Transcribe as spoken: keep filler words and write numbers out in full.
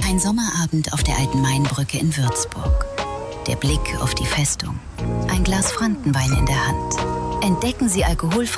Ein Sommerabend auf der alten Mainbrücke in Würzburg. Der Blick auf die Festung. Ein Glas Frankenwein in der Hand. Entdecken Sie alkoholfrei